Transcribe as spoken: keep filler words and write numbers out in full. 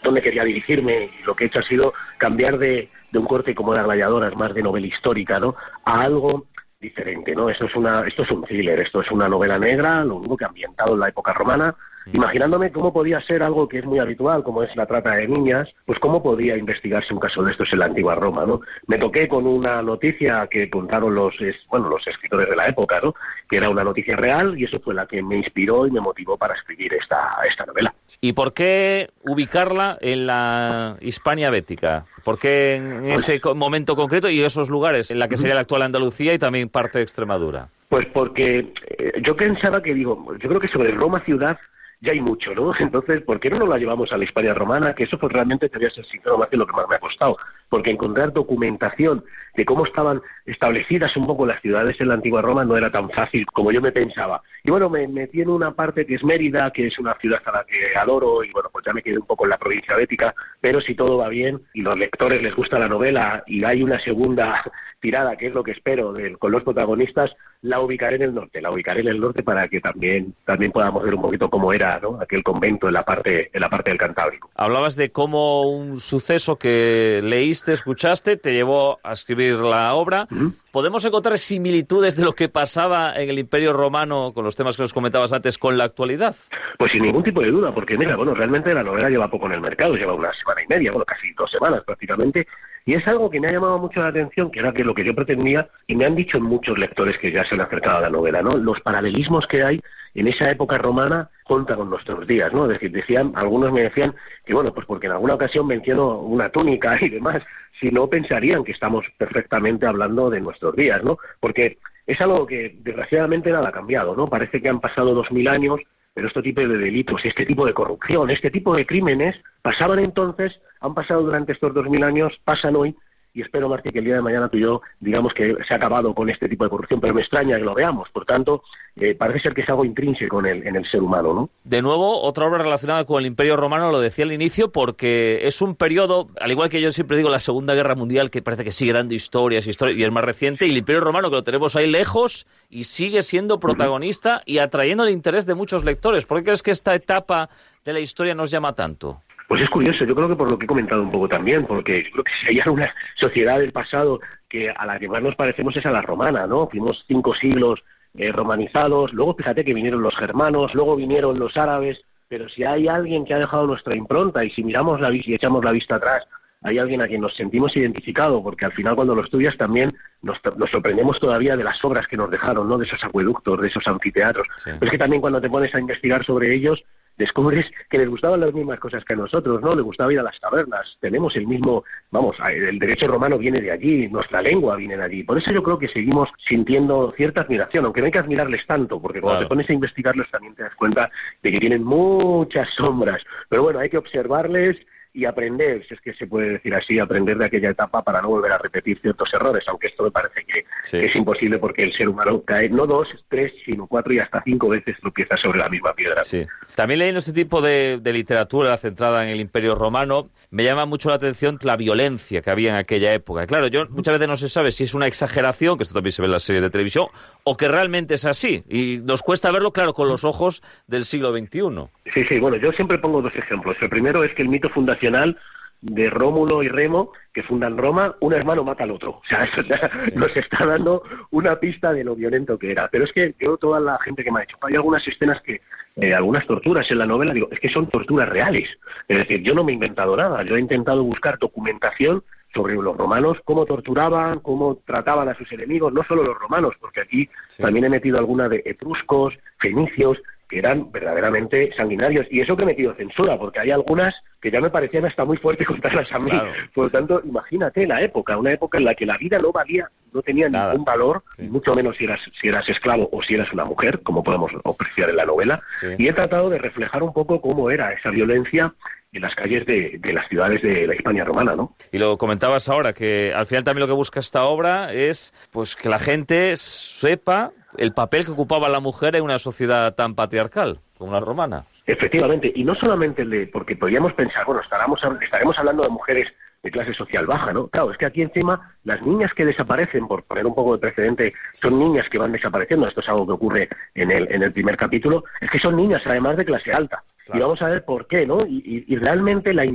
dónde quería dirigirme, y lo que he hecho ha sido cambiar de, de un corte como era Gladiadoras, más de novela histórica, ¿no?, a algo diferente, ¿no? Esto es una, esto es un thriller, esto es una novela negra, lo único que ambientado en la época romana, imaginándome cómo podía ser algo que es muy habitual, como es la trata de niñas, pues cómo podía investigarse un caso de estos en la antigua Roma, ¿no? Me toqué con una noticia que contaron los, bueno, los escritores de la época, ¿no?, que era una noticia real, y eso fue la que me inspiró y me motivó para escribir esta, esta novela. ¿Y por qué ubicarla en la Hispania bética? ¿Por qué en ese pues, momento concreto y esos lugares, en la que sería la actual Andalucía y también parte de Extremadura? Pues porque eh, yo pensaba que, digo, yo creo que sobre Roma ciudad ya hay mucho, ¿no? Entonces, ¿por qué no nos la llevamos a la Hispania romana? Que eso, pues, realmente, te voy a ser sincero, más que lo que más me ha costado. Porque encontrar documentación de cómo estaban establecidas un poco las ciudades en la antigua Roma no era tan fácil como yo me pensaba. Y bueno, me metí en una parte que es Mérida, que es una ciudad a la que adoro, y bueno, pues ya me quedé un poco en la provincia bética, pero si todo va bien y los lectores les gusta la novela y hay una segunda tirada, que es lo que espero, de, con los protagonistas, la ubicaré en el norte, la ubicaré en el norte para que también también podamos ver un poquito cómo era, ¿no?, aquel convento en la parte en la parte del Cantábrico. Hablabas de cómo un suceso que leíste, escuchaste, te llevó a escribir la obra. Uh-huh. ¿Podemos encontrar similitudes de lo que pasaba en el Imperio Romano, con los temas que nos comentabas antes, con la actualidad? Pues sin ningún tipo de duda, porque mira, bueno, realmente la novela lleva poco en el mercado, lleva una semana y media, bueno, casi dos semanas prácticamente, y es algo que me ha llamado mucho la atención, que era que lo que yo pretendía, y me han dicho muchos lectores que ya se han acercado a la novela, ¿no?, los paralelismos que hay en esa época romana contra con nuestros días, ¿no? Es decir, decían, algunos me decían que, bueno, pues porque en alguna ocasión menciono una túnica y demás, si no pensarían que estamos perfectamente hablando de nuestros días, ¿no? Porque es algo que desgraciadamente nada ha cambiado, ¿no? Parece que han pasado dos mil años, pero este tipo de delitos, este tipo de corrupción, este tipo de crímenes pasaban entonces, han pasado durante estos dos mil años, pasan hoy, y espero, Martí, que el día de mañana tú y yo digamos que se ha acabado con este tipo de corrupción, pero me extraña que lo veamos. Por tanto, eh, parece ser que es algo intrínseco en el, en el ser humano, ¿no? De nuevo, otra obra relacionada con el Imperio Romano, lo decía al inicio, porque es un periodo, al igual que yo siempre digo, la Segunda Guerra Mundial, que parece que sigue dando historias, historias y es más reciente, y el Imperio Romano, que lo tenemos ahí lejos, y sigue siendo protagonista y atrayendo el interés de muchos lectores. ¿Por qué crees que esta etapa de la historia nos llama tanto? Pues es curioso, yo creo que por lo que he comentado un poco también, porque yo creo que si hay alguna sociedad del pasado que a la que más nos parecemos es a la romana, ¿no? Fuimos cinco siglos eh, romanizados, luego fíjate que vinieron los germanos, luego vinieron los árabes, pero si hay alguien que ha dejado nuestra impronta y si miramos la y echamos la vista atrás, hay alguien a quien nos sentimos identificados, porque al final cuando lo estudias también nos, nos sorprendemos todavía de las obras que nos dejaron, ¿no?, de esos acueductos, de esos anfiteatros. Sí. Pero es que también cuando te pones a investigar sobre ellos, descubres que les gustaban las mismas cosas que a nosotros, ¿no? Les gustaba ir a las tabernas, tenemos el mismo, vamos, el derecho romano viene de allí, nuestra lengua viene de allí. Por eso yo creo que seguimos sintiendo cierta admiración, aunque no hay que admirarles tanto, porque cuando claro. te pones a investigarlos también te das cuenta de que tienen muchas sombras. Pero bueno, hay que observarles y aprender, si es que se puede decir así, aprender de aquella etapa para no volver a repetir ciertos errores, aunque esto me parece que, sí. que es imposible porque el ser humano cae no dos, tres, sino cuatro y hasta cinco veces tropieza sobre la misma piedra. Sí. También leyendo este tipo de, de literatura centrada en el Imperio Romano, me llama mucho la atención la violencia que había en aquella época. Claro, yo muchas veces no se sabe si es una exageración, que esto también se ve en las series de televisión, o que realmente es así, y nos cuesta verlo, claro, con los ojos del siglo veintiuno. Sí, sí, bueno, yo siempre pongo dos ejemplos. El primero es que el mito fundacional de Rómulo y Remo, que fundan Roma, un hermano mata al otro. O sea, eso ya nos está dando una pista de lo violento que era. Pero es que yo, toda la gente que me ha dicho, hay algunas escenas que, eh, algunas torturas en la novela, digo, es que son torturas reales. Es decir, yo no me he inventado nada, yo he intentado buscar documentación sobre los romanos, cómo torturaban, cómo trataban a sus enemigos, no solo los romanos, porque aquí sí. también he metido alguna de etruscos, fenicios, que eran verdaderamente sanguinarios. Y eso que he metido censura, porque hay algunas que ya me parecían hasta muy fuertes contarlas a mí. Claro. Por lo tanto, imagínate la época, una época en la que la vida no valía, no tenía Nada. ningún valor, sí. mucho menos si eras, si eras esclavo o si eras una mujer, como podemos apreciar en la novela. Sí. Y he tratado de reflejar un poco cómo era esa violencia en las calles de, de las ciudades de la Hispania romana, ¿no? Y lo comentabas ahora, que al final también lo que busca esta obra es pues que la gente sepa el papel que ocupaba la mujer en una sociedad tan patriarcal como la romana. Efectivamente, y no solamente el de, porque podríamos pensar, bueno, estaremos, estaremos hablando de mujeres de clase social baja, ¿no? Claro, es que aquí encima las niñas que desaparecen, por poner un poco de precedente, son niñas que van desapareciendo, esto es algo que ocurre en el, en el primer capítulo, es que son niñas además de clase alta. Claro. Y vamos a ver por qué, ¿no? Y, y, y realmente la